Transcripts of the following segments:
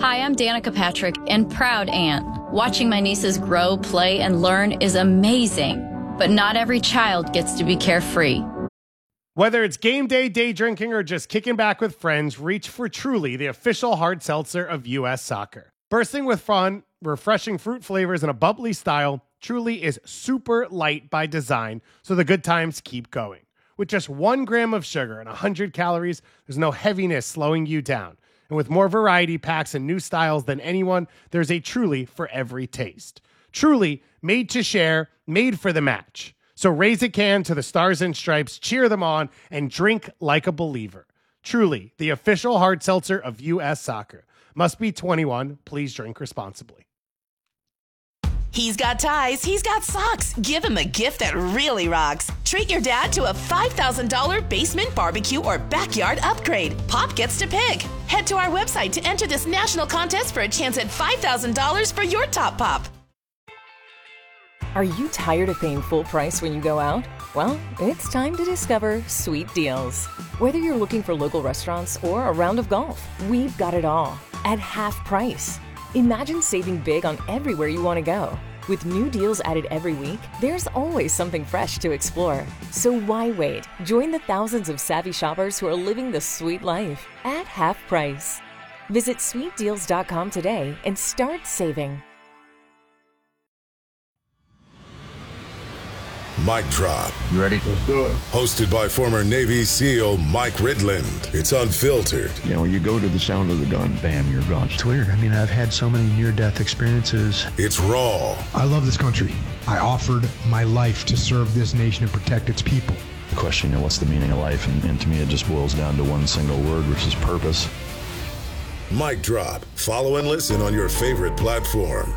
Hi, I'm Danica Patrick and proud aunt. Watching my nieces grow, play, and learn is amazing, but not every child gets to be carefree. Whether it's game day, day drinking, or just kicking back with friends, reach for Truly, the official hard seltzer of U.S. Soccer. Bursting with fun, refreshing fruit flavors, and a bubbly style, Truly is super light by design, so the good times keep going. With just 1 gram of sugar and 100 calories, there's no heaviness slowing you down. And with more variety packs and new styles than anyone, there's a Truly for every taste. Truly, made to share, made for the match. So raise a can to the Stars and Stripes, cheer them on, and drink like a believer. Truly, the official hard seltzer of U.S. Soccer. Must be 21. Please drink responsibly. He's got ties, he's got socks. Give him a gift that really rocks. Treat your dad to a $5,000 basement barbecue or backyard upgrade. Pop gets to pick. Head to our website to enter this national contest for a chance at $5,000 for your top pop. Are you tired of paying full price when you go out? Well, it's time to discover Sweet Deals. Whether you're looking for local restaurants or a round of golf, we've got it all at half price. Imagine saving big on everywhere you want to go. With new deals added every week, there's always something fresh to explore. So why wait? Join the thousands of savvy shoppers who are living the sweet life at half price. Visit sweetdeals.com today and start saving. Mic Drop. You ready? Let's do it. Hosted by former Navy SEAL Mike Ridland. It's unfiltered. You know, you go to the sound of the gun, bam, you're gone. It's weird. I mean, I've had so many near-death experiences. It's raw. I love this country. I offered my life to serve this nation and protect its people. The question, you know, what's the meaning of life? And to me, it just boils down to one single word, which is purpose. Mic Drop. Follow and listen on your favorite platform.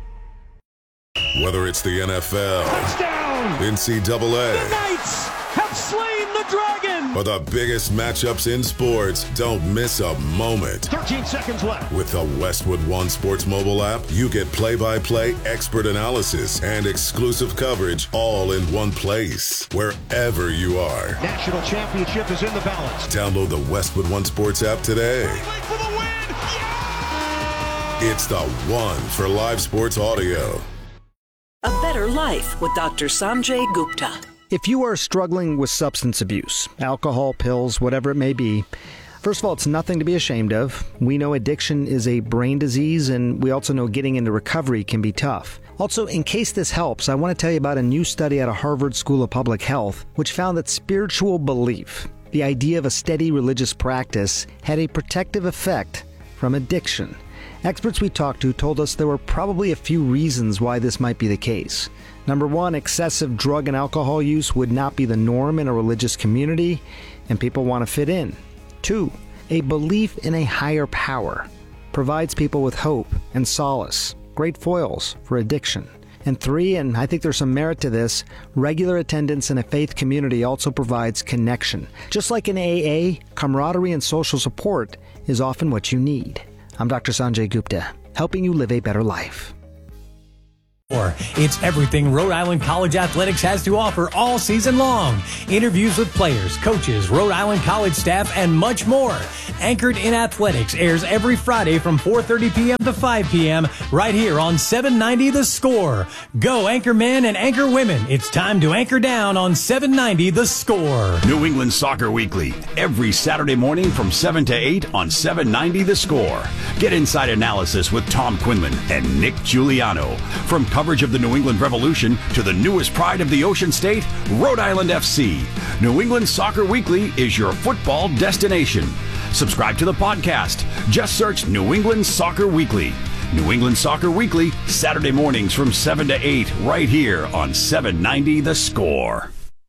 Whether it's the NFL, touchdown, NCAA, the Knights have slain the dragon, or the biggest matchups in sports, don't miss a moment. 13 seconds left. With the Westwood One Sports mobile app, you get play-by-play, expert analysis, and exclusive coverage all in one place, wherever you are. National championship is in the balance. Download the Westwood One Sports app today. For the win. Yeah! It's the one for live sports audio. A Better Life with Dr. Sanjay Gupta. If you are struggling with substance abuse, alcohol, pills, whatever it may be, first of all, it's nothing to be ashamed of. We know addiction is a brain disease, and we also know getting into recovery can be tough. Also, in case this helps, I want to tell you about a new study out of Harvard School of Public Health, which found that spiritual belief, the idea of a steady religious practice, had a protective effect from addiction. Experts we talked to told us there were probably a few reasons why this might be the case. Number one, excessive drug and alcohol use would not be the norm in a religious community, and people want to fit in. Two, a belief in a higher power provides people with hope and solace, great foils for addiction. And three, and I think there's some merit to this, regular attendance in a faith community also provides connection. Just like in AA, camaraderie and social support is often what you need. I'm Dr. Sanjay Gupta, helping you live a better life. It's everything Rhode Island College Athletics has to offer all season long. Interviews with players, coaches, Rhode Island College staff, and much more. Anchored in Athletics airs every Friday from 4:30 p.m. to 5 p.m. right here on 790 The Score. Go Anchor Men and Anchor Women. It's time to anchor down on 790 The Score. New England Soccer Weekly, every Saturday morning from 7 to 8 on 790 The Score. Get inside analysis with Tom Quinlan and Nick Giuliano. From coverage of the New England Revolution to the newest pride of the Ocean State, Rhode Island FC. New England Soccer Weekly is your football destination. Subscribe to the podcast. Just search New England Soccer Weekly. New England Soccer Weekly, Saturday mornings from 7 to 8, right here on 790 The Score.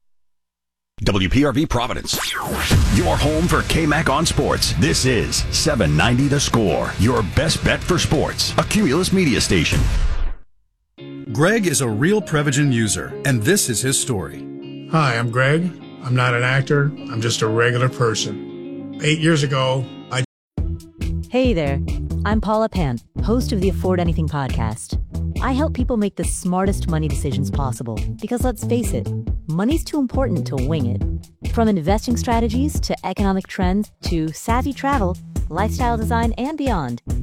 WPRV Providence, your home for KMAC on sports. This is 790 The Score, your best bet for sports, a Cumulus media station. Greg is a real Prevagen user, and this is his story. Hi, I'm Greg. I'm not an actor. I'm just a regular person. 8 years ago, Hey there. I'm Paula Pan, host of the Afford Anything podcast. I help people make the smartest money decisions possible because, let's face it, money's too important to wing it. From investing strategies to economic trends to savvy travel, lifestyle design, and beyond,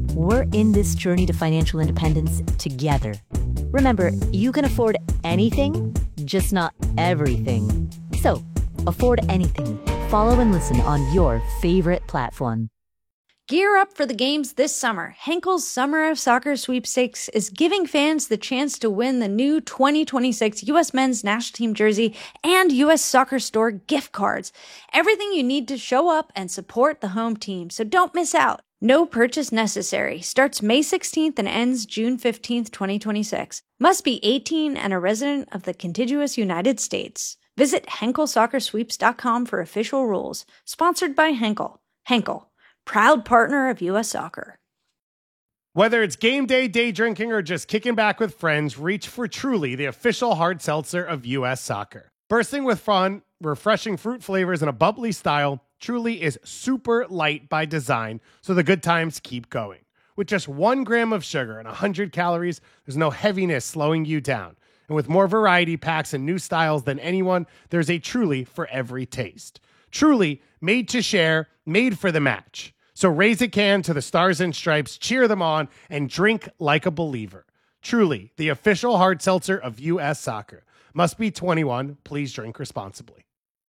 We're in this journey to financial independence together. Remember, you can afford anything, just not everything. So, afford anything. Follow and listen on your favorite platform. Gear up for the games this summer. Henkel's Summer of Soccer Sweepstakes is giving fans the chance to win the new 2026 U.S. Men's National Team jersey and U.S. Soccer Store gift cards. Everything you need to show up and support the home team, so don't miss out. No purchase necessary. Starts May 16th and ends June 15th, 2026. Must be 18 and a resident of the contiguous United States. Visit HenkelSoccerSweeps.com for official rules. Sponsored by Henkel. Henkel, proud partner of U.S. Soccer. Whether it's game day, day drinking, or just kicking back with friends, reach for Truly, the official hard seltzer of U.S. Soccer. Bursting with fun, refreshing fruit flavors, and a bubbly style, Truly is super light by design, so the good times keep going. With just 1 gram of sugar and 100 calories, there's no heaviness slowing you down. And with more variety packs and new styles than anyone, there's a Truly for every taste. Truly, made to share, made for the match. So raise a can to the Stars and Stripes, cheer them on, and drink like a believer. Truly, the official hard seltzer of U.S. Soccer. Must be 21. Please drink responsibly.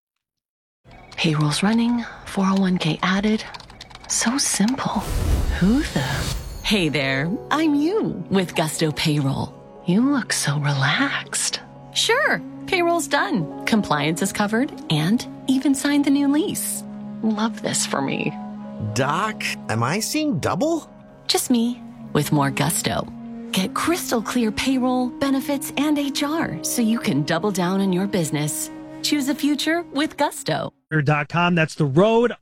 Payroll's running, 401k added. So simple. Who the? Hey there, I'm you with Gusto Payroll. You look so relaxed. Sure, payroll's done. Compliance is covered and even signed the new lease. Love this for me. Doc, am I seeing double? Just me with more gusto. Get crystal clear payroll, benefits, and HR so you can double down on your business. Choose a future with Gusto. Lawyer.com. That's The Road,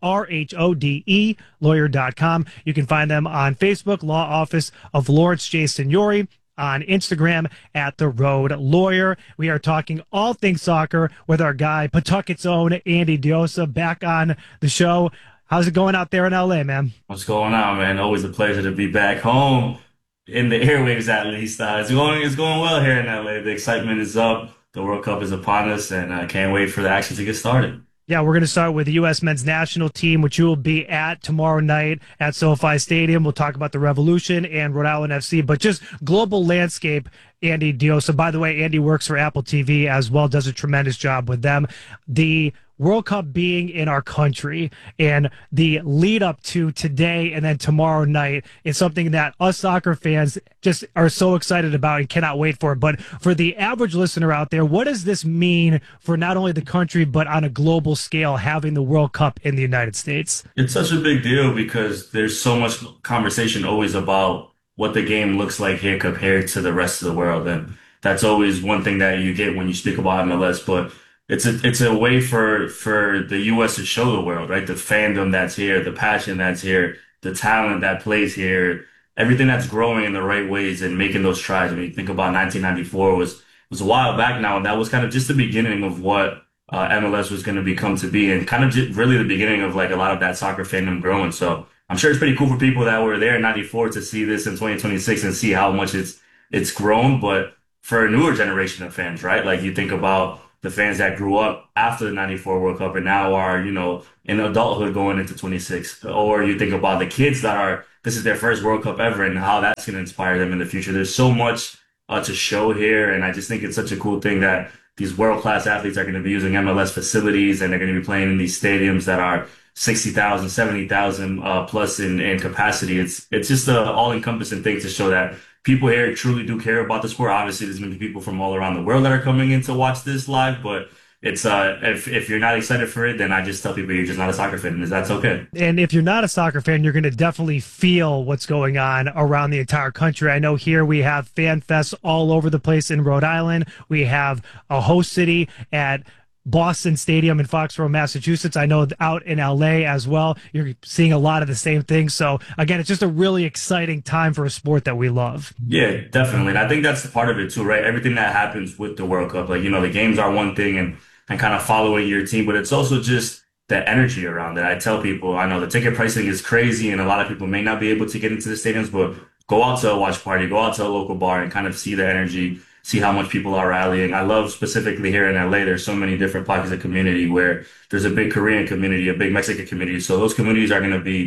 RHODE, lawyer.com. You can find them on Facebook, Law Office of Lawrence J. Signori, on Instagram at The Road Lawyer. We are talking all things soccer with our guy, Pawtucket's own Andy Diosa, back on the show. How's it going out there in LA, man? What's going on, man? Always a pleasure to be back home in the airwaves, at least. It's going well here in LA. The excitement is up. The World Cup is upon us, and I can't wait for the action to get started. Yeah, we're going to start with the U.S. men's national team, which you will be at tomorrow night at SoFi Stadium. We'll talk about the Revolution and Rhode Island FC, but just global landscape, Andy Diosa. By the way, Andy works for Apple TV as well, does a tremendous job with them. The World Cup being in our country and the lead up to today and then tomorrow night is something that us soccer fans just are so excited about and cannot wait for. But for the average listener out there, what does this mean for not only the country, but on a global scale, having the World Cup in the United States? It's such a big deal because there's so much conversation always about what the game looks like here compared to the rest of the world. And that's always one thing that you get when you speak about MLS. But it's a way for the U.S. to show the world, right? The fandom that's here, the passion that's here, the talent that plays here, everything that's growing in the right ways and making those strides. I mean, think about 1994 was a while back now, and that was kind of just the beginning of what MLS was going to become to be, and kind of just really the beginning of like a lot of that soccer fandom growing. So I'm sure it's pretty cool for people that were there in 94 to see this in 2026 and see how much it's grown. But for a newer generation of fans, right? Like you think about the fans that grew up after the 94 World Cup and now are, in adulthood going into 26. Or you think about the kids that this is their first World Cup ever and how that's going to inspire them in the future. There's so much to show here. And I just think it's such a cool thing that these world-class athletes are going to be using MLS facilities and they're going to be playing in these stadiums that are 60,000, 70,000 plus in capacity. It's just an all-encompassing thing to show that people here truly do care about the sport. Obviously, there's going to be people from all around the world that are coming in to watch this live, but it's if you're not excited for it, then I just tell people you're just not a soccer fan, and that's okay. And if you're not a soccer fan, you're going to definitely feel what's going on around the entire country. I know here we have fan fests all over the place in Rhode Island. We have a host city at Boston Stadium in Foxborough, Massachusetts. I know out in LA as well, you're seeing a lot of the same things. So again, it's just a really exciting time for a sport that we love. Yeah, definitely. And I think that's part of it too, right? Everything that happens with the World Cup, like, the games are one thing and kind of following your team, but it's also just the energy around it. I tell people, I know the ticket pricing is crazy and a lot of people may not be able to get into the stadiums, but go out to a watch party, go out to a local bar and kind of see the energy, see how much people are rallying. I love specifically here in LA, there's so many different pockets of community where there's a big Korean community, a big Mexican community. So those communities are going to be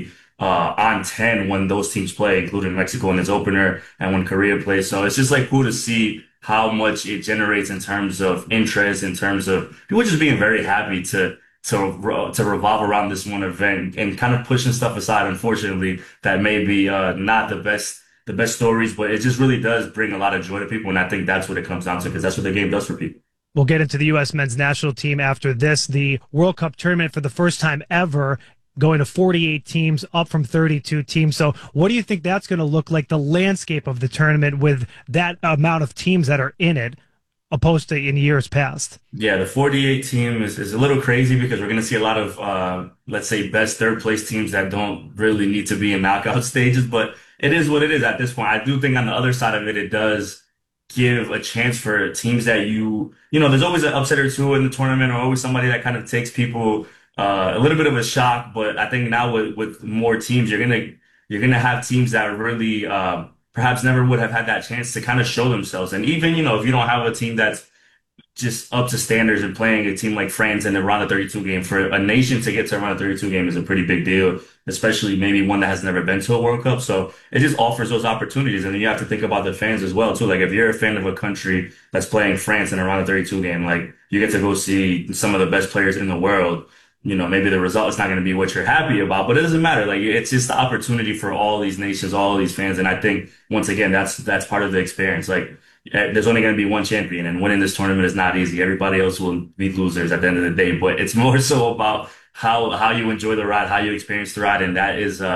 on 10 when those teams play, including Mexico in its opener and when Korea plays. So it's just like cool to see how much it generates in terms of interest, in terms of people just being very happy to revolve around this one event and kind of pushing stuff aside, unfortunately, that may be not the best stories, but it just really does bring a lot of joy to people. And I think that's what it comes down to, because that's what the game does for people. We'll get into the U.S. men's national team after this. The World Cup tournament for the first time ever, going to 48 teams, up from 32 teams. So what do you think that's going to look like, the landscape of the tournament with that amount of teams that are in it, opposed to in years past? Yeah, the 48 team is a little crazy because we're going to see a lot of, let's say, best third place teams that don't really need to be in knockout stages, but it is what it is at this point. I do think on the other side of it, it does give a chance for teams that there's always an upset or two in the tournament, or always somebody that kind of takes people a little bit of a shock. But I think now with more teams, you're gonna have teams that really perhaps never would have had that chance to kind of show themselves. And even, if you don't have a team that's just up to standards and playing a team like France in the round of 32 game, for a nation to get to a round of 32 game is a pretty big deal, especially maybe one that has never been to a World Cup. So it just offers those opportunities. And then you have to think about the fans as well, too. Like, if you're a fan of a country that's playing France in a round of 32 game, like, you get to go see some of the best players in the world. Maybe the result is not going to be what you're happy about, but it doesn't matter. Like, it's just the opportunity for all these nations, all these fans. And I think, once again, that's part of the experience. Like, there's only going to be one champion, and winning this tournament is not easy. Everybody else will be losers at the end of the day, but it's more so about how you enjoy the ride, how you experience the ride. And that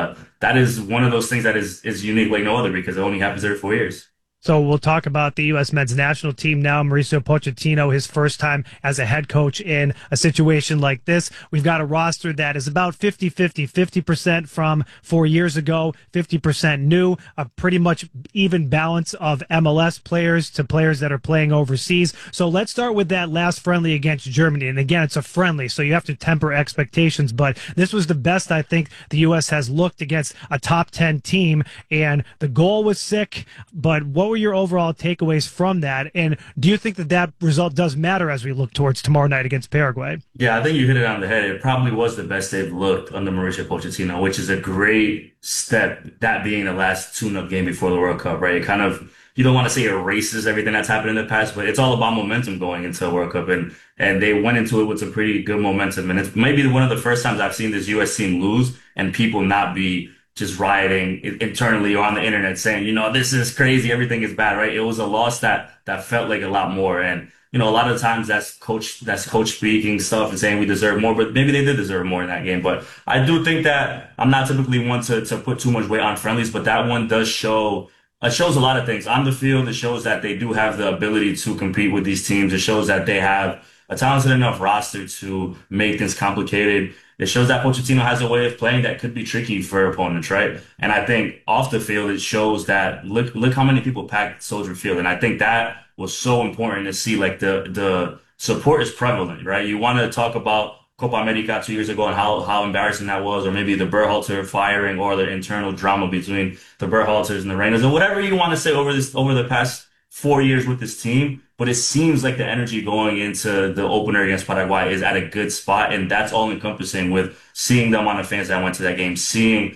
is one of those things that is unique like no other, because it only happens every 4 years. So we'll talk about the U.S. men's national team now. Mauricio Pochettino, his first time as a head coach in a situation like this. We've got a roster that is about 50-50, 50% from 4 years ago, 50% new, a pretty much even balance of MLS players to players that are playing overseas. So let's start with that last friendly against Germany. And again, it's a friendly, so you have to temper expectations. But this was the best I think the U.S. has looked against a top 10 team. And the goal was sick, but what were your overall takeaways from that? And do you think that result does matter as we look towards tomorrow night against Paraguay? Yeah, I think you hit it on the head. It probably was the best they've looked under Mauricio Pochettino, which is a great step, that being the last tune-up game before the World Cup, right? It kind of, you don't want to say erases everything that's happened in the past, but it's all about momentum going into the World Cup. And they went into it with some pretty good momentum. And it's maybe one of the first times I've seen this U.S. team lose and people not be just rioting internally or on the internet saying, this is crazy, everything is bad, right? It was a loss that felt like a lot more. And, a lot of times that's coach speaking stuff and saying we deserve more, but maybe they did deserve more in that game. But I do think that I'm not typically one to put too much weight on friendlies, but that one does shows a lot of things on the field. It shows that they do have the ability to compete with these teams. It shows that they have a talented enough roster to make things complicated. It shows that Pochettino has a way of playing that could be tricky for opponents, right? And I think off the field, it shows that look how many people packed Soldier Field. And I think that was so important to see. Like, the support is prevalent, right? You want to talk about Copa America 2 years ago and how embarrassing that was, or maybe the Berhalter firing, or the internal drama between the Berhalters and the Rangers, or whatever you want to say over the past 4 years with this team. But it seems like the energy going into the opener against Paraguay is at a good spot. And that's all encompassing with seeing the amount of fans that went to that game, seeing,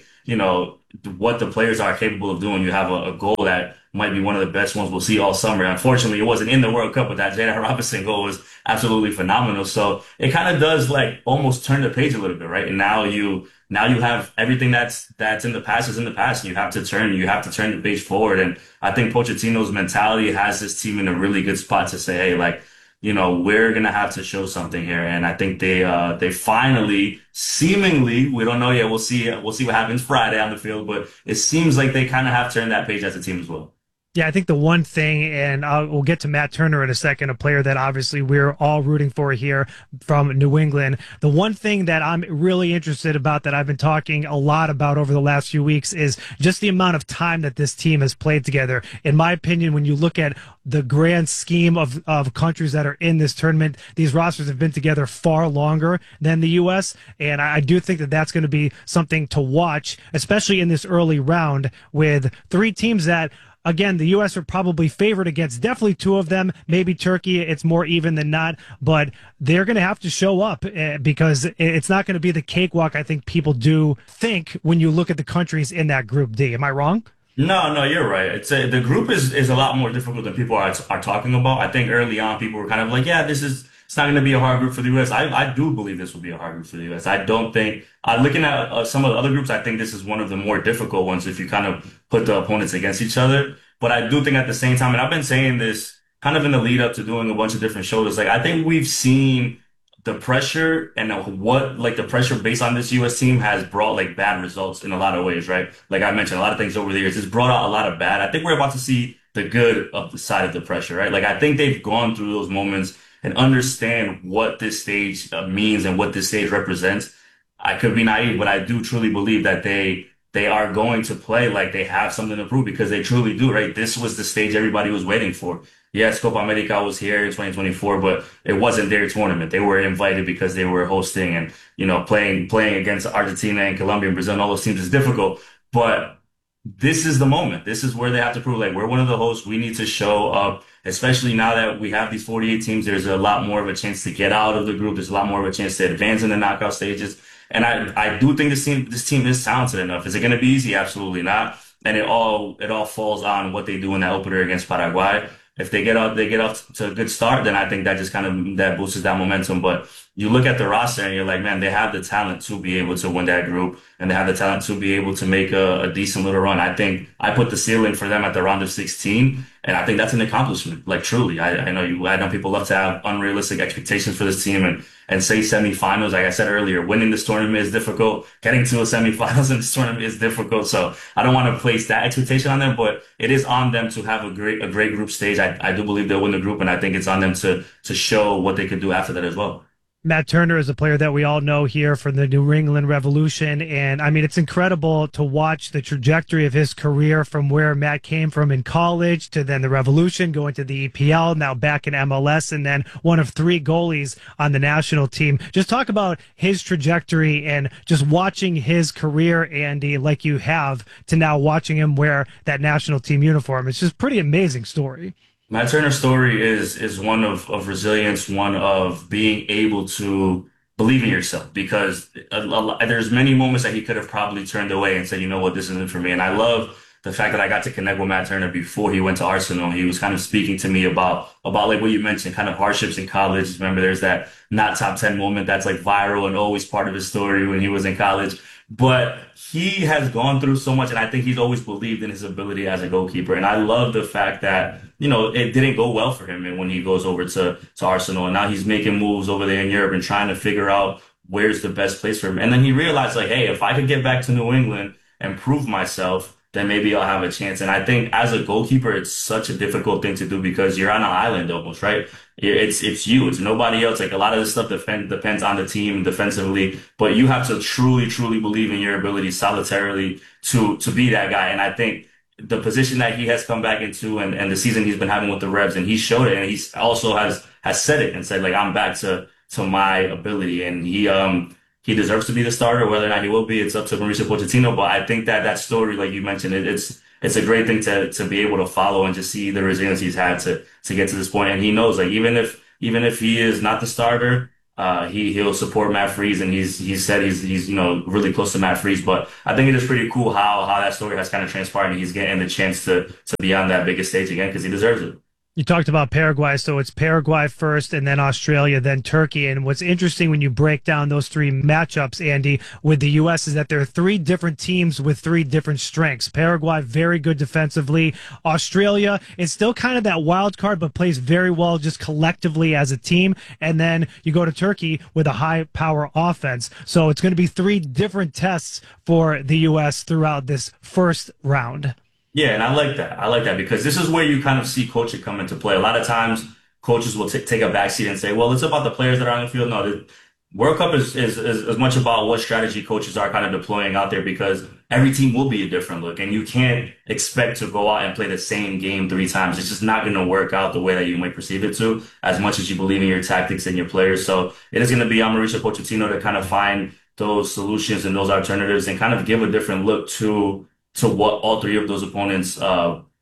what the players are capable of doing. You have a goal that might be one of the best ones we'll see all summer. Unfortunately, it wasn't in the World Cup, but that Jada Robinson goal was absolutely phenomenal. So it kind of does almost turn the page a little bit, right? And now you have everything that's in the past is in the past. And you have to turn the page forward. And I think Pochettino's mentality has this team in a really good spot to say, hey, we're going to have to show something here. And I think they finally, seemingly, we don't know yet. We'll see what happens Friday on the field, but it seems like they kind of have turned that page as a team as well. Yeah, I think the one thing, and we'll get to Matt Turner in a second, a player that obviously we're all rooting for here from New England. The one thing that I'm really interested about, that I've been talking a lot about over the last few weeks, is just the amount of time that this team has played together. In my opinion, when you look at the grand scheme of countries that are in this tournament, these rosters have been together far longer than the U.S., and I do think that that's going to be something to watch, especially in this early round with three teams that again, the U.S. are probably favored against definitely two of them, maybe Turkey. It's more even than not, but they're going to have to show up because it's not going to be the cakewalk I think people do think when you look at the countries in that Group D. Am I wrong? No, you're right. The group is a lot more difficult than people are talking about. I think early on people were kind of like, yeah, it's not going to be a hard group for the U.S. I do believe this will be a hard group for the U.S. I don't think, looking at some of the other groups, I think this is one of the more difficult ones if you kind of put the opponents against each other. But I do think at the same time, and I've been saying this kind of in the lead up to doing a bunch of different shows, like I think we've seen the pressure and the pressure based on this U.S. team has brought like bad results in a lot of ways, right? Like I mentioned, a lot of things over the years. It's brought out a lot of bad. I think we're about to see the good of the side of the pressure, right? Like I think they've gone through those moments and understand what this stage means and what this stage represents. I could be naive, but I do truly believe that they are going to play like they have something to prove because they truly do, right? This was the stage everybody was waiting for. Yes, Copa America was here in 2024, but it wasn't their tournament. They were invited because they were hosting and, playing against Argentina and Colombia and Brazil and all those teams is difficult. But this is the moment. This is where they have to prove, like, we're one of the hosts. We need to show up, especially now that we have these 48 teams. There's a lot more of a chance to get out of the group. There's a lot more of a chance to advance in the knockout stages. And I do think this team is talented enough. Is it going to be easy? Absolutely not. And it all falls on what they do in that opener against Paraguay. If they get off to a good start, then I think that just kind of that boosts that momentum. But you look at the roster and you're like, man, they have the talent to be able to win that group, and they have the talent to be able to make a decent little run. I think I put the ceiling for them at the round of 16, and I think that's an accomplishment. Like truly, I know people love to have unrealistic expectations for this team and say semifinals. Like I said earlier, winning this tournament is difficult. Getting to a semifinals in this tournament is difficult. So I don't want to place that expectation on them, but it is on them to have a great group stage. I do believe they'll win the group, and I think it's on them to show what they could do after that as well. Matt Turner is a player that we all know here from the New England Revolution. And I mean, it's incredible to watch the trajectory of his career from where Matt came from in college to then the Revolution, going to the EPL, now back in MLS, and then one of three goalies on the national team. Just talk about his trajectory and just watching his career, Andy, like you have, to now watching him wear that national team uniform. It's just a pretty amazing story. Matt Turner's story is one of resilience, one of being able to believe in yourself, because there's many moments that he could have probably turned away and said, you know what, this isn't for me. And I love the fact that I got to connect with Matt Turner before he went to Arsenal. He was kind of speaking to me about like what you mentioned, kind of hardships in college. Remember, there's that not top 10 moment that's like viral and always part of his story when he was in college. But he has gone through so much, and I think he's always believed in his ability as a goalkeeper. And I love the fact that, it didn't go well for him when he goes over to Arsenal. And now he's making moves over there in Europe and trying to figure out where's the best place for him. And then he realized, like, hey, if I could get back to New England and prove myself, then maybe I'll have a chance. And I think as a goalkeeper, it's such a difficult thing to do because you're on an island almost, right? It's you, it's nobody else. Like a lot of this stuff depends on the team defensively, but you have to truly, truly believe in your ability solitarily to be that guy. And I think the position that he has come back into and the season he's been having with the Revs, and he showed it, and he also has said it and said, like, I'm back to my ability. And he deserves to be the starter. Whether or not he will be, it's up to Mauricio Pochettino. But I think that story, like you mentioned, it's a great thing to be able to follow and just see the resilience he's had to get to this point. And he knows, like, even if he is not the starter, he'll support Matt Freese, and he's said he's really close to Matt Freese. But I think it is pretty cool how that story has kind of transpired, and he's getting the chance to be on that biggest stage again because he deserves it. You talked about Paraguay, so it's Paraguay first, and then Australia, then Turkey. And what's interesting when you break down those three matchups, Andy, with the U.S. is that there are three different teams with three different strengths. Paraguay, very good defensively. Australia is still kind of that wild card, but plays very well just collectively as a team. And then you go to Turkey with a high-power offense. So it's going to be three different tests for the U.S. throughout this first round. Yeah, and I like that because this is where you kind of see coaching come into play. A lot of times coaches will take a backseat and say, well, it's about the players that are on the field. No, the World Cup is as much about what strategy coaches are kind of deploying out there, because every team will be a different look, and you can't expect to go out and play the same game 3 times. It's just not going to work out the way that you might perceive it to, as much as you believe in your tactics and your players. So it is going to be on Mauricio Pochettino to kind of find those solutions and those alternatives and kind of give a different look to what all three of those opponents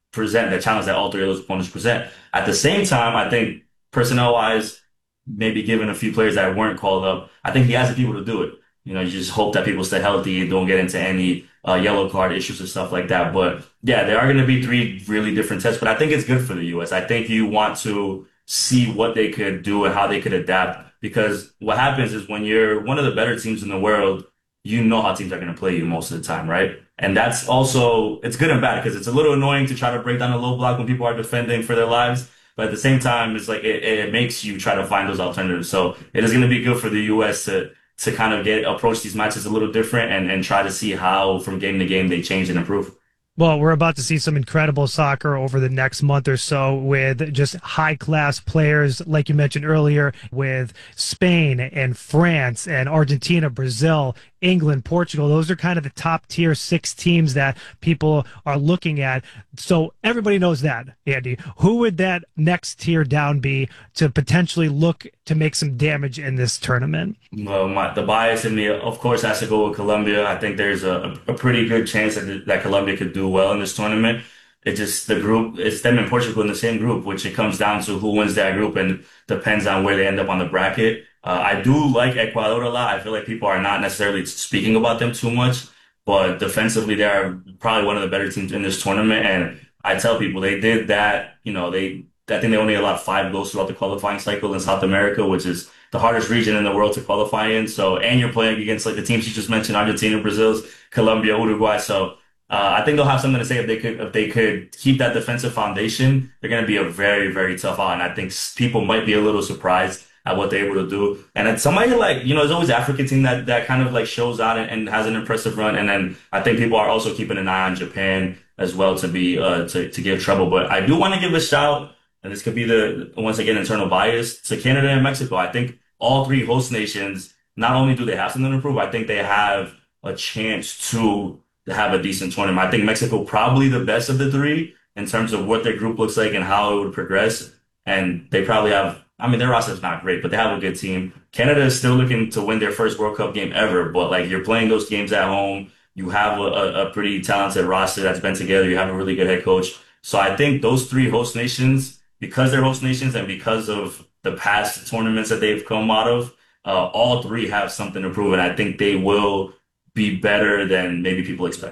present, the challenge that all three of those opponents present. At the same time, I think personnel-wise, maybe given a few players that weren't called up, I think he has the people to do it. You know, you just hope that people stay healthy and don't get into any yellow card issues and stuff like that. But yeah, there are going to be three really different tests, but I think it's good for the U.S. I think you want to see what they could do and how they could adapt, because what happens is when you're one of the better teams in the world, you know how teams are going to play you most of the time, right? And that's also, it's good and bad, because it's a little annoying to try to break down a low block when people are defending for their lives. But at the same time, it's like it makes you try to find those alternatives. So it is going to be good for the U.S. to kind of approach these matches a little different and try to see how from game to game they change and improve. Well, we're about to see some incredible soccer over the next month or so with just high-class players, like you mentioned earlier, with Spain and France and Argentina, Brazil, England, Portugal. Those are kind of the top-tier 6 teams that people are looking at. So everybody knows that, Andy. Who would that next tier down be to potentially look to make some damage in this tournament? Well, the bias in me, of course, has to go with Colombia. I think there's a pretty good chance that Colombia could do well in this tournament. It's just the group, it's them and Portugal in the same group, which it comes down to who wins that group and depends on where they end up on the bracket. I do like Ecuador a lot. I feel like people are not necessarily speaking about them too much, but defensively, they are probably one of the better teams in this tournament. And I tell people they did that, you know, I think they only allowed 5 goals throughout the qualifying cycle in South America, which is the hardest region in the world to qualify in. So, and you're playing against like the teams you just mentioned, Argentina, Brazil, Colombia, Uruguay. So, I think they'll have something to say if they could keep that defensive foundation. They're going to be a very, very tough out. And I think people might be a little surprised at what they're able to do. And then somebody like, you know, there's always African team that kind of like shows out and has an impressive run. And then I think people are also keeping an eye on Japan as well to be, to give trouble. But I do want to give a shout, and this could be once again, internal bias, to Canada and Mexico. I think all 3 host nations, not only do they have something to improve, I think they have a chance to have a decent tournament. I think Mexico probably the best of the 3 in terms of what their group looks like and how it would progress. And they probably have, I mean, their roster's not great, but they have a good team. Canada is still looking to win their first World Cup game ever, but like you're playing those games at home. You have a pretty talented roster that's been together. You have a really good head coach. So I think those 3 host nations, because they're host nations and because of the past tournaments that they've come out of, all 3 have something to prove. And I think they will be better than maybe people expect.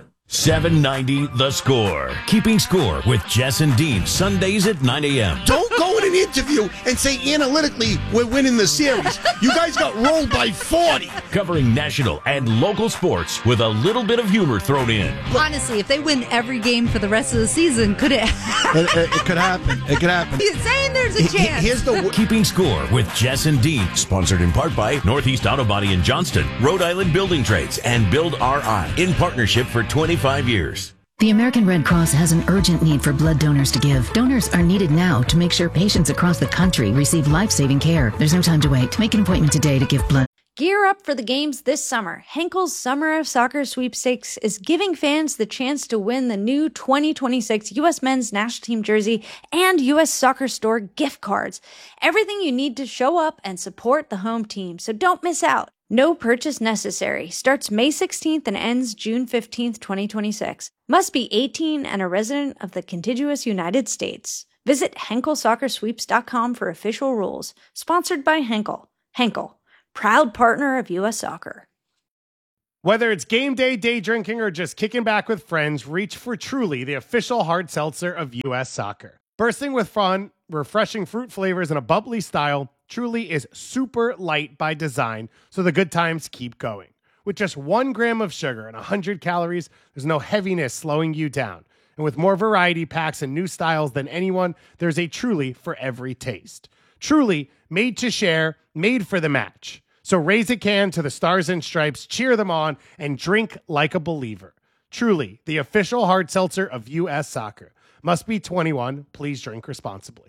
790 The Score. Keeping Score with Jess and Dean, Sundays at 9 a.m. Don't go in an interview and say analytically we're winning the series. You guys got rolled by 40. Covering national and local sports with a little bit of humor thrown in. Honestly, if they win every game for the rest of the season, could it? It could happen. It could happen. He's saying there's a chance. Here's the Keeping Score with Jess and Dean. Sponsored in part by Northeast Auto Body in Johnston, Rhode Island Building Trades, and Build RI in partnership for 25 years. The American Red Cross has an urgent need for blood donors to give. Donors are needed now to make sure patients across the country receive life-saving care. There's no time to wait. Make an appointment today to give blood. Gear up for the games this summer. Henkel's Summer of Soccer Sweepstakes is giving fans the chance to win the new 2026 U.S. Men's National Team jersey and U.S. Soccer Store gift cards. Everything you need to show up and support the home team, so don't miss out. No purchase necessary. Starts May 16th and ends June 15th, 2026. Must be 18 and a resident of the contiguous United States. Visit HenkelSoccerSweeps.com for official rules. Sponsored by Henkel. Henkel, proud partner of U.S. Soccer. Whether it's game day, day drinking, or just kicking back with friends, reach for Truly, the official hard seltzer of U.S. Soccer. Bursting with fun, refreshing fruit flavors, and a bubbly style, Truly is super light by design, so the good times keep going. With just 1 gram of sugar and 100 calories, there's no heaviness slowing you down. And with more variety packs and new styles than anyone, there's a Truly for every taste. Truly, made to share, made for the match. So raise a can to the Stars and Stripes, cheer them on, and drink like a believer. Truly, the official hard seltzer of U.S. Soccer. Must be 21. Please drink responsibly.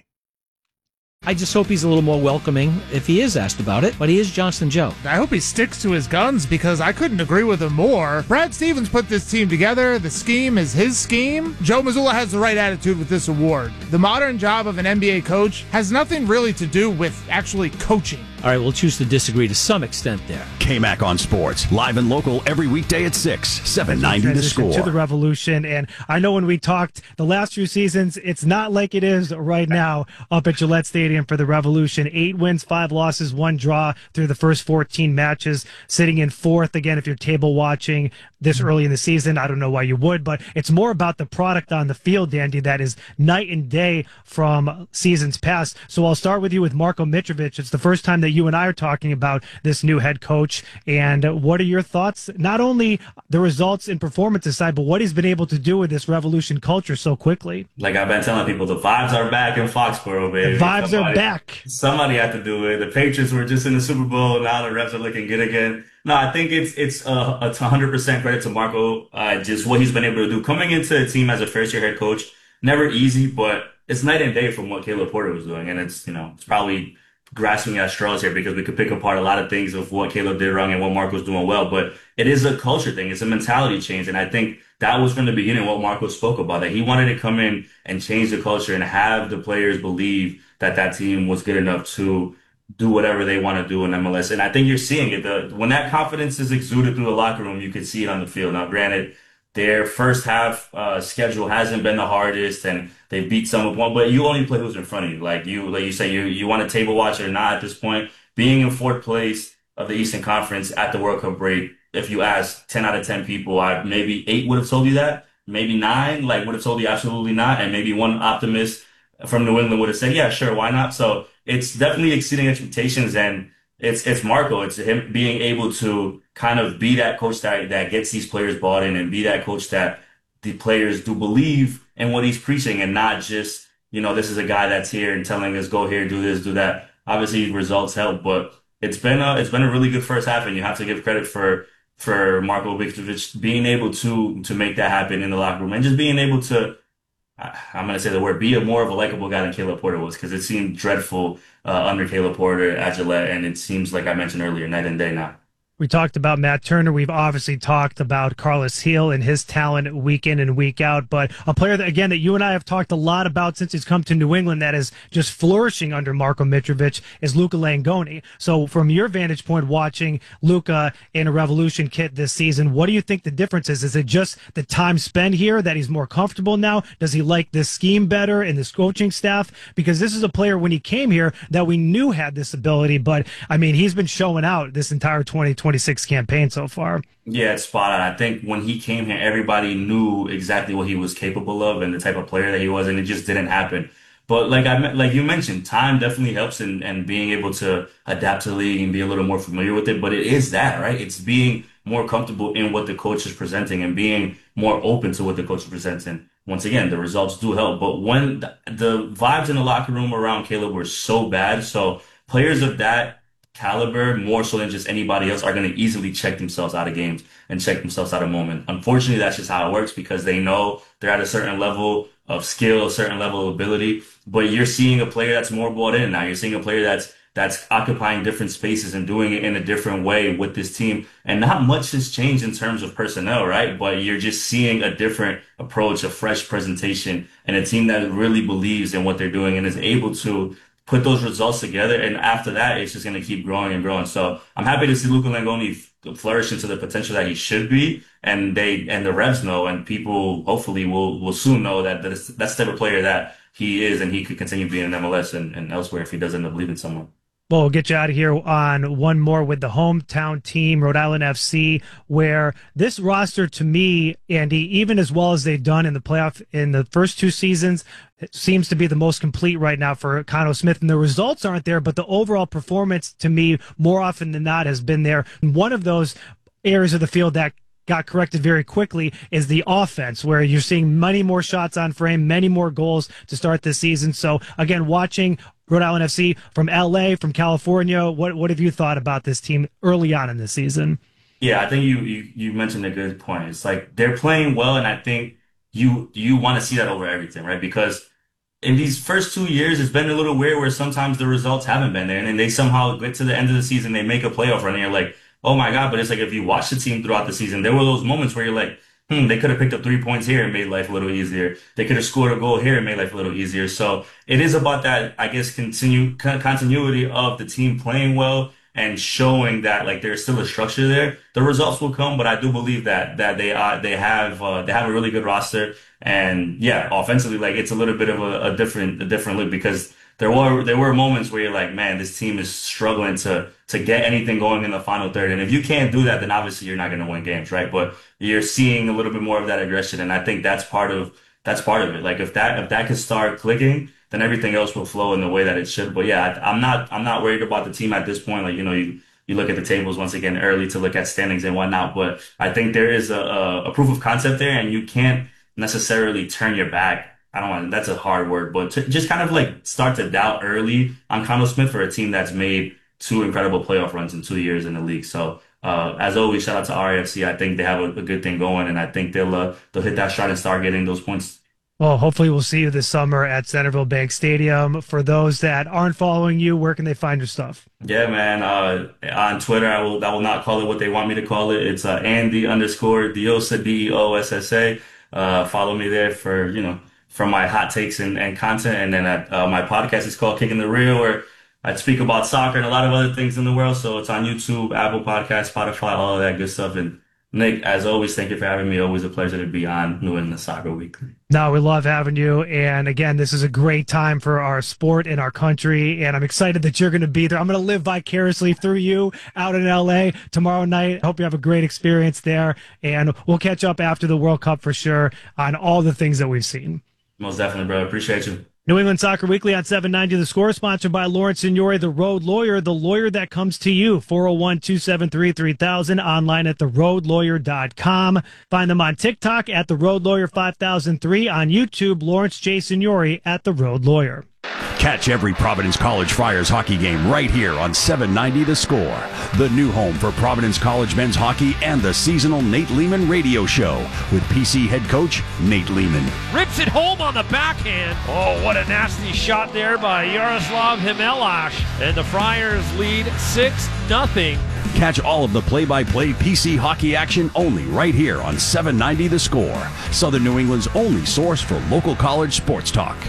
I just hope he's a little more welcoming if he is asked about it, but he is Johnston Joe. I hope he sticks to his guns because I couldn't agree with him more. Brad Stevens put this team together. The scheme is his scheme. Joe Mazzulla has the right attitude with this award. The modern job of an NBA coach has nothing really to do with actually coaching. All right, we'll choose to disagree to some extent there. KMAC on Sports, live and local every weekday at 6, 790 The Score. To the Revolution, and I know when we talked the last few seasons, it's not like it is right now up at Gillette Stadium for the Revolution. 8 wins, 5 losses, 1 draw through the first 14 matches, sitting in 4th. Again, if you're table watching this early in the season, I don't know why you would, but it's more about the product on the field, Andy, that is night and day from seasons past. So I'll start with you with Marko Mitrovic. It's the first time that you and I are talking about this new head coach. And what are your thoughts? Not only the results and performances side, but what he's been able to do with this Revolution culture so quickly. Like I've been telling people, the vibes are back in Foxborough, baby. The vibes are back. Somebody had to do it. The Patriots were just in the Super Bowl. Now the Revs are looking good again. No, I think it's 100% credit to Marko. Just what he's been able to do coming into a team as a first-year head coach. Never easy, but it's night and day from what Caleb Porter was doing, and it's probably grasping at straws here because we could pick apart a lot of things of what Caleb did wrong and what Marko's doing well, but it is a culture thing. It's a mentality change, and I think that was from the beginning what Marko spoke about, that he wanted to come in and change the culture and have the players believe that that team was good enough to do whatever they want to do in MLS. And I think you're seeing it. When that confidence is exuded through the locker room, you can see it on the field. Now, granted, their first half schedule hasn't been the hardest, and they beat some of one, but you only play who's in front of you. Like you say, you want to table watch it or not at this point. Being in 4th place of the Eastern Conference at the World Cup break, if you ask 10 out of 10 people, maybe 8 would have told you that. Maybe 9 would have told you absolutely not. And maybe one optimist from New England would have said, yeah, sure, why not? So it's definitely exceeding expectations, and it's Marko. It's him being able to kind of be that coach that gets these players bought in, and be that coach that the players do believe in what he's preaching, and not just, this is a guy that's here and telling us, go here, do this, do that. Obviously results help, but it's been a really good first half, and you have to give credit for Marko Mitrovic being able to make that happen in the locker room, and just being able to, I'm going to say the word, be more of a likable guy than Caleb Porter was, because it seemed dreadful under Caleb Porter at Gillette, and it seems, like I mentioned earlier, night and day now. We talked about Matt Turner. We've obviously talked about Carlos Gil and his talent week in and week out. But a player that, again, that you and I have talked a lot about since he's come to New England that is just flourishing under Marko Mitrovic is Luca Langoni. So from your vantage point, watching Luca in a Revolution kit this season, what do you think the difference is? Is it just the time spent here that he's more comfortable now? Does he like this scheme better and this coaching staff? Because this is a player when he came here that we knew had this ability. But, I mean, he's been showing out this entire 2026 campaign so far. Yeah, it's spot on. I think when he came here, everybody knew exactly what he was capable of and the type of player that he was, and it just didn't happen. But like you mentioned, time definitely helps and being able to adapt to the league and be a little more familiar with it. But it is that, right? It's being more comfortable in what the coach is presenting and being more open to what the coach is presenting. Once again, the results do help. But when the vibes in the locker room around Caleb were so bad, so players of that caliber, more so than just anybody else, are going to easily check themselves out of games and check themselves out of moment. Unfortunately, that's just how it works, because they know they're at a certain level of skill, a certain level of ability. But you're seeing a player that's more bought in now. You're seeing a player that's occupying different spaces and doing it in a different way with this team. And not much has changed in terms of personnel, right? But you're just seeing a different approach, a fresh presentation, and a team that really believes in what they're doing and is able to put those results together. And after that, it's just going to keep growing and growing. So I'm happy to see Luca Langoni flourish into the potential that he should be. And the Revs know, and people hopefully will soon know that that's the type of player that he is, and he could continue being in MLS and elsewhere if he does end up leaving someone. Well, we'll get you out of here on one more with the hometown team, Rhode Island FC, where this roster, to me, Andy, even as well as they've done in the playoff in the first 2 seasons, it seems to be the most complete right now for Conno Smith. And the results aren't there, but the overall performance, to me, more often than not, has been there. And one of those areas of the field that got corrected very quickly is the offense, where you're seeing many more shots on frame, many more goals to start this season. So, again, watching Rhode Island FC from LA, from California, what have you thought about this team early on in the season? Yeah, I think you mentioned a good point. It's like they're playing well, and I think you want to see that over everything, right? Because in these first 2 years, it's been a little weird where sometimes the results haven't been there, and then they somehow get to the end of the season, they make a playoff run, and you're like, oh my God. But it's like, if you watch the team throughout the season, there were those moments where you're like, they could have picked up 3 points here and made life a little easier. They could have scored a goal here and made life a little easier. So it is about that, I guess, continuity of the team playing well and showing that like there's still a structure there. The results will come, but I do believe that they have a really good roster. And yeah, offensively, like it's a little bit of a different look, because there were moments where you're like, man, this team is struggling to get anything going in the final third. And if you can't do that, then obviously you're not going to win games, right? But you're seeing a little bit more of that aggression, and I think that's part of it. Like if that could start clicking, then everything else will flow in the way that it should. But yeah, I'm not worried about the team at this point. Like, you look at the tables once again early to look at standings and whatnot, but I think there is a proof of concept there, and you can't necessarily turn your back. That's a hard word, but to just kind of like start to doubt early on Connell Smith for a team that's made 2 incredible playoff runs in 2 years in the league. So, as always, shout out to RAFC. I think they have a good thing going, and I think they'll hit that stride and start getting those points. Well, hopefully we'll see you this summer at Centerville Bank Stadium. For those that aren't following you, where can they find your stuff? Yeah, man. On Twitter, I will not call it what they want me to call it. It's Andy_Diossa, DEOSSA. Follow me there for my hot takes and content. And then my podcast is called Kicking the Real, where I speak about soccer and a lot of other things in the world. So it's on YouTube, Apple Podcasts, Spotify, all of that good stuff. And Nick, as always, thank you for having me. Always a pleasure to be on New England Soccer Weekly. No, we love having you. And again, this is a great time for our sport and our country. And I'm excited that you're going to be there. I'm going to live vicariously through you out in LA tomorrow night. I hope you have a great experience there. And we'll catch up after the World Cup for sure on all the things that we've seen. Most definitely, bro. Appreciate you. New England Soccer Weekly on 790 The Score, sponsored by Lawrence Signori, the Road Lawyer, the lawyer that comes to you. 401-273-3000, online at theroadlawyer.com. Find them on TikTok at The Road Lawyer 5003, on YouTube, Lawrence J. Signori at The Road Lawyer. Catch every Providence College Friars hockey game right here on 790 The Score, the new home for Providence College men's hockey and the seasonal Nate Lehman radio show with PC head coach Nate Lehman. Rips it home on the backhand. Oh, what a nasty shot there by Yaroslav Himelash. And the Friars lead 6-0. Catch all of the play-by-play PC hockey action only right here on 790 The Score, Southern New England's only source for local college sports talk.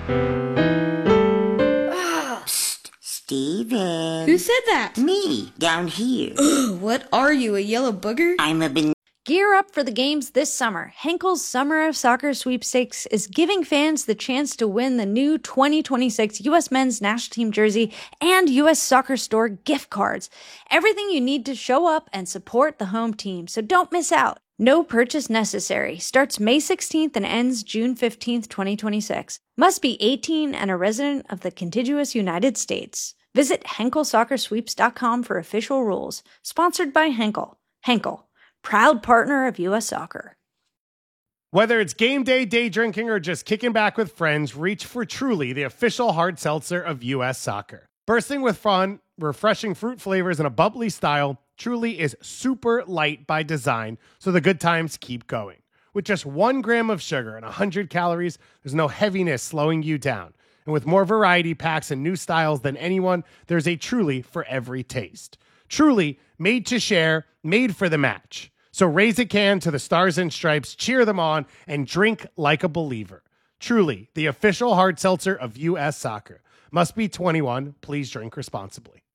Steven. Who said that? Me, down here. What are you, a yellow booger? I'm a banana. Gear up for the games this summer. Henkel's Summer of Soccer Sweepstakes is giving fans the chance to win the new 2026 U.S. Men's National Team jersey and U.S. Soccer Store gift cards. Everything you need to show up and support the home team, so don't miss out. No purchase necessary. Starts May 16th and ends June 15th, 2026. Must be 18 and a resident of the contiguous United States. Visit HenkelSoccerSweeps.com for official rules. Sponsored by Henkel. Henkel, proud partner of U.S. Soccer. Whether it's game day, day drinking, or just kicking back with friends, reach for Truly, the official hard seltzer of U.S. Soccer. Bursting with fun, refreshing fruit flavors, and a bubbly style, Truly is super light by design, so the good times keep going. With just 1 gram of sugar and 100 calories, there's no heaviness slowing you down. And with more variety packs and new styles than anyone, there's a Truly for every taste. Truly, made to share, made for the match. So raise a can to the Stars and Stripes, cheer them on, and drink like a believer. Truly, the official hard seltzer of U.S. Soccer. Must be 21. Please drink responsibly.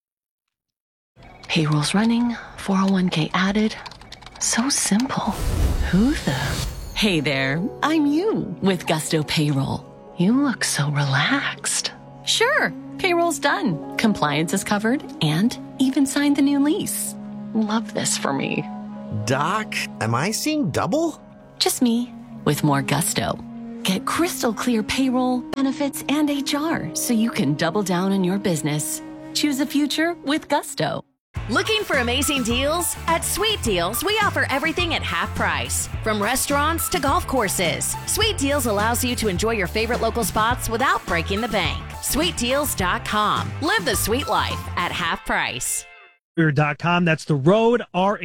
Payroll's running, 401k added. So simple. Who the? Hey there, I'm you with Gusto Payroll. You look so relaxed. Sure, payroll's done. Compliance is covered and even signed the new lease. Love this for me. Doc, am I seeing double? Just me with more gusto. Get crystal clear payroll, benefits, and HR so you can double down on your business. Choose a future with Gusto. Looking for amazing deals? At Sweet Deals, we offer everything at half price. From restaurants to golf courses, Sweet Deals allows you to enjoy your favorite local spots without breaking the bank. SweetDeals.com. Live the sweet life at half price. Lawyer.com. That's the Road,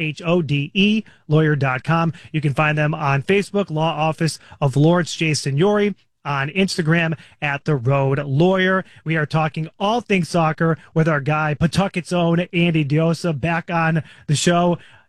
RHODE, lawyer.com. You can find them on Facebook, Law Office of Lawrence J. Signori, on Instagram at The Road Lawyer. We are talking all things soccer with our guy, Pawtucket's own Andy Diossa, back on the show.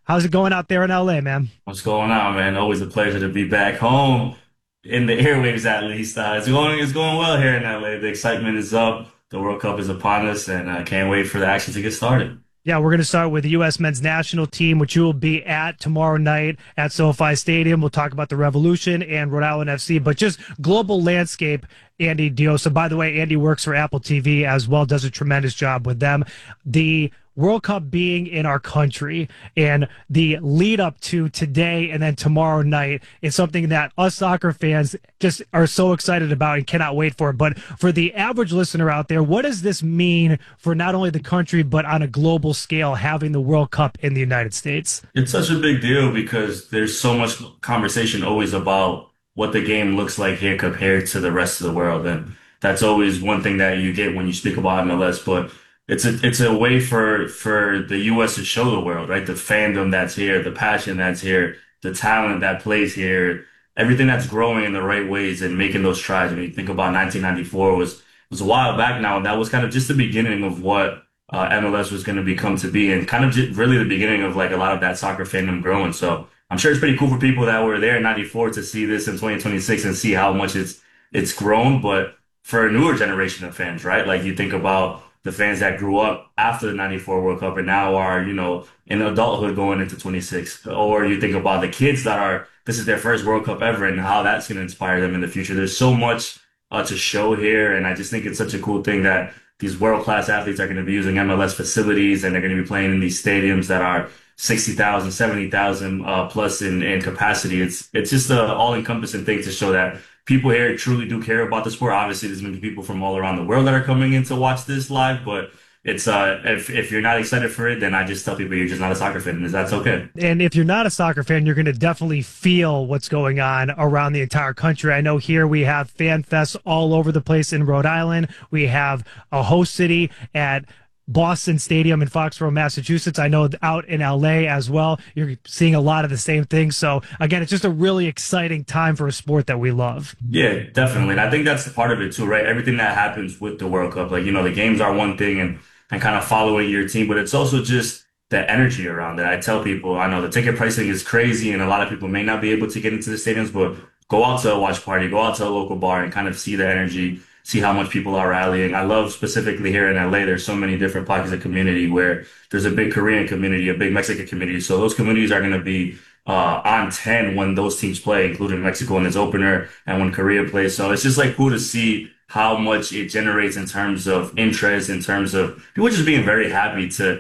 How's it going out there in LA, man? What's going on, man? Always a pleasure to be back home in the airwaves, at least. It's going well here in LA. The excitement is up. The World Cup is upon us, and I can't wait for the action to get started. Yeah, we're going to start with the U.S. men's national team, which you will be at tomorrow night at SoFi Stadium. We'll talk about the Revolution and Rhode Island FC, but just global landscape. Andy Diosa. By the way, Andy works for Apple TV as well, does a tremendous job with them. The World Cup being in our country and the lead up to today and then tomorrow night is something that us soccer fans just are so excited about and cannot wait for. But for the average listener out there, what does this mean for not only the country, but on a global scale, having the World Cup in the United States? It's such a big deal because there's so much conversation always about what the game looks like here compared to the rest of the world. And that's always one thing that you get when you speak about MLS. But it's a way for the U.S. to show the world, right? The fandom that's here, the passion that's here, the talent that plays here, everything that's growing in the right ways and making those strides. I mean, think about 1994 was a while back now, and that was kind of just the beginning of what MLS was going to become to be, and kind of just really the beginning of like a lot of that soccer fandom growing. So I'm sure it's pretty cool for people that were there in 94 to see this in 2026 and see how much it's grown. But for a newer generation of fans, right? Like you think about the fans that grew up after the 94 World Cup and now are, in adulthood going into 26. Or you think about the kids that this is their first World Cup ever and how that's going to inspire them in the future. There's so much to show here. And I just think it's such a cool thing that these world-class athletes are going to be using MLS facilities and they're going to be playing in these stadiums that are 60,000, 70,000 plus in capacity. It's just an all-encompassing thing to show that people here truly do care about the sport. Obviously, there's going to be people from all around the world that are coming in to watch this live, but it's if you're not excited for it, then I just tell people you're just not a soccer fan, and that's okay. And if you're not a soccer fan, you're going to definitely feel what's going on around the entire country. I know here we have fan fests all over the place in Rhode Island. We have a host city at Boston Stadium in Foxborough, Massachusetts. I know out in LA as well, you're seeing a lot of the same things. So again, it's just a really exciting time for a sport that we love. Yeah, definitely. And I think that's part of it too, right? Everything that happens with the World Cup, like, the games are one thing and kind of following your team, but it's also just the energy around it. I tell people, I know the ticket pricing is crazy and a lot of people may not be able to get into the stadiums, but go out to a watch party, go out to a local bar and kind of see the energy, see how much people are rallying. I love specifically here in LA, there's so many different pockets of community where there's a big Korean community, a big Mexican community. So those communities are going to be on 10 when those teams play, including Mexico in its opener and when Korea plays. So it's just like cool to see how much it generates in terms of interest, in terms of people just being very happy to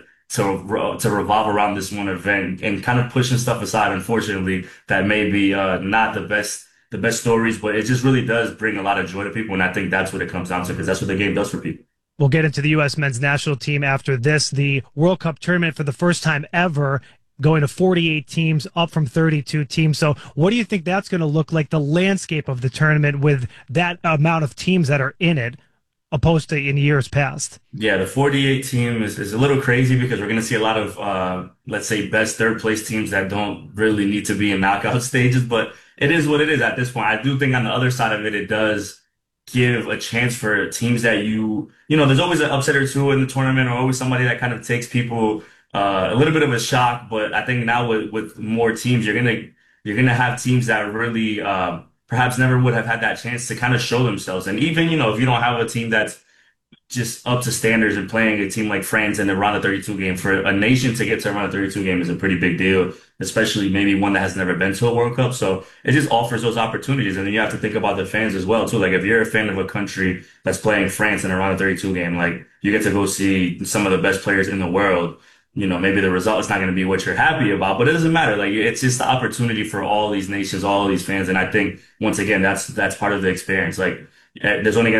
revolve around this one event and kind of pushing stuff aside, unfortunately, that may be not the best stories, but it just really does bring a lot of joy to people. And I think that's what it comes down to, because that's what the game does for people. We'll get into the U.S. men's national team after this. The World Cup tournament for the first time ever, going to 48 teams, up from 32 teams. So what do you think that's going to look like, the landscape of the tournament with that amount of teams that are in it, opposed to in years past? Yeah, the 48 team is a little crazy because we're going to see a lot of, let's say, best third place teams that don't really need to be in knockout stages, but it is what it is at this point. I do think on the other side of it, it does give a chance for teams that there's always an upset or two in the tournament, or always somebody that kind of takes people a little bit of a shock. But I think now with more teams, you're gonna have teams that really perhaps never would have had that chance to kind of show themselves. And even if you don't have a team that's just up to standards and playing a team like France in the round of 32 game, for a nation to get to a round of 32 game is a pretty big deal, especially maybe one that has never been to a World Cup. So it just offers those opportunities. And then you have to think about the fans as well, too. Like if you're a fan of a country that's playing France in a round of 32 game, like you get to go see some of the best players in the world. Maybe the result is not going to be what you're happy about, but it doesn't matter. Like it's just the opportunity for all these nations, all these fans. And I think once again, that's part of the experience. Like there's only going to